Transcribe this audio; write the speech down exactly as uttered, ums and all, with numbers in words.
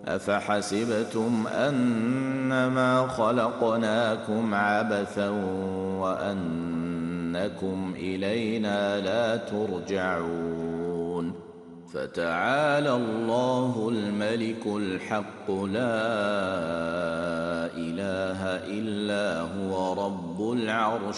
أفحسبتم أنما خلقناكم عبثا وأنكم إلينا لا ترجعون فتعالى الله الملك الحق لا إله إلا هو رب العرش